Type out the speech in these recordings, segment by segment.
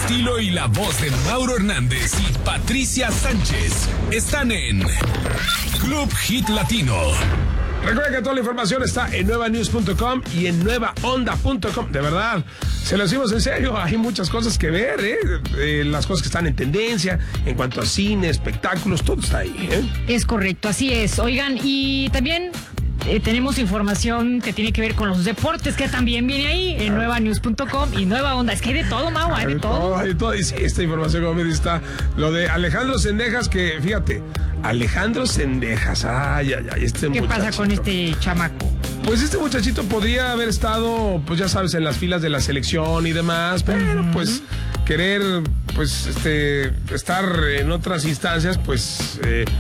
estilo y la voz de Mauro Hernández y Patricia Sánchez están en Club Hit Latino. Recuerda que toda la información está en nuevanews.com y en nuevaonda.com. De verdad, se lo decimos en serio, hay muchas cosas que ver, las cosas que están en tendencia, en cuanto a cine, espectáculos, todo está ahí, Es correcto, así es. Oigan, y también tenemos información que tiene que ver con los deportes, que también viene ahí en nuevanews.com y Nueva Onda. Es que hay de todo, Mau, hay de todo. Hay de todo. Y sí, esta información, como me dice, está lo de Alejandro Zendejas, que fíjate, Alejandro Zendejas, este ¿Qué muchachito pasa con este chamaco? Pues este muchachito podría haber estado, pues ya sabes, en las filas de la selección y demás, pero pues querer, pues estar en otras instancias, pues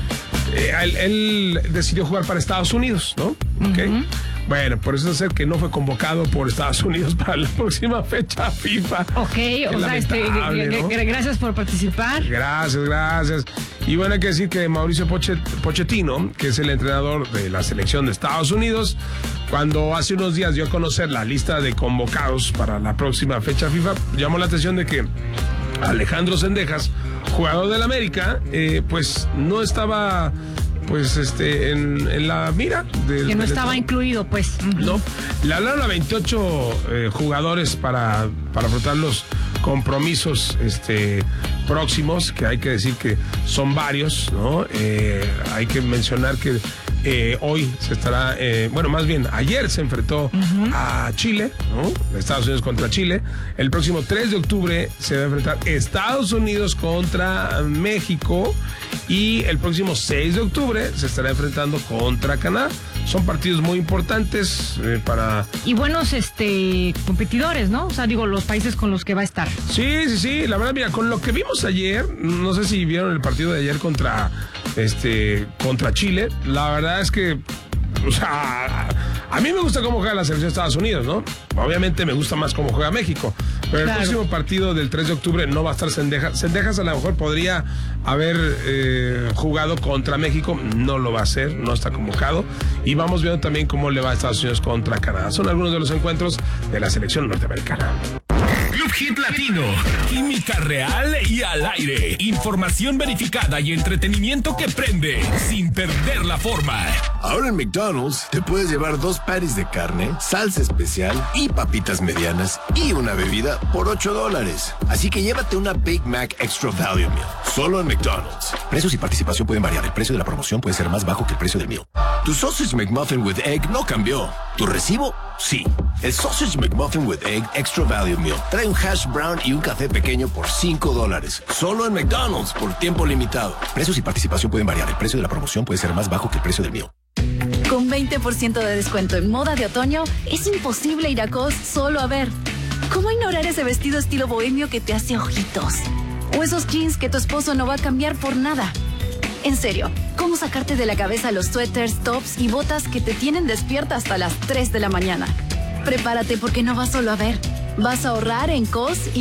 él decidió jugar para Estados Unidos, ¿no? Okay. Bueno, por eso es ser que no fue convocado por Estados Unidos para la próxima fecha FIFA. Ok, o sea, ¿no? Gracias por participar. Gracias. Y bueno, hay que decir que Mauricio Pochettino, que es el entrenador de la selección de Estados Unidos, cuando hace unos días dio a conocer la lista de convocados para la próxima fecha FIFA, llamó la atención de que Alejandro Zendejas, jugador del América, pues no estaba en la mira que no estaba incluido, pues. No, le hablaron a 28 jugadores para afrontar los compromisos próximos, que hay que decir que son varios, ¿no? Hay que mencionar que hoy se estará, más bien ayer se enfrentó a Chile, ¿no? Estados Unidos contra Chile. El próximo 3 de octubre se va a enfrentar Estados Unidos contra México y el próximo 6 de octubre se estará enfrentando contra Canadá. Son partidos muy importantes para... Y buenos competidores, ¿no? O sea, digo, los países con los que va a estar. Sí. La verdad, mira, con lo que vimos ayer, no sé si vieron el partido de ayer contra Chile, la verdad es que, o sea, a mí me gusta cómo juega la selección de Estados Unidos, ¿no? Obviamente me gusta más cómo juega México, pero claro, el próximo partido del 3 de octubre no va a estar Zendejas. Zendejas a lo mejor podría haber jugado contra México, no lo va a hacer, no está convocado, y vamos viendo también cómo le va a Estados Unidos contra Canadá. Son algunos de los encuentros de la selección norteamericana. Club Hit Latino, química real y al aire, información verificada y entretenimiento que prende sin perder la forma. Ahora en McDonald's te puedes llevar 2 patties de carne, salsa especial y papitas medianas y una bebida por $8. Así que llévate una Big Mac Extra Value Meal, solo en McDonald's. Precios y participación pueden variar. El precio de la promoción puede ser más bajo que el precio del meal. Tu Sausage McMuffin with Egg no cambió. ¿Tu recibo? Sí. El Sausage McMuffin with Egg Extra Value Meal trae un hash brown y un café pequeño por $5. Solo en McDonald's por tiempo limitado. Precios y participación pueden variar. El precio de la promoción puede ser más bajo que el precio del meal. Con 20% de descuento en moda de otoño, es imposible ir a Cos solo a ver. ¿Cómo ignorar ese vestido estilo bohemio que te hace ojitos? O esos jeans que tu esposo no va a cambiar por nada. En serio, ¿cómo sacarte de la cabeza los suéteres, tops y botas que te tienen despierta hasta las 3 de la mañana? Prepárate porque no vas solo a ver. Vas a ahorrar en Cos y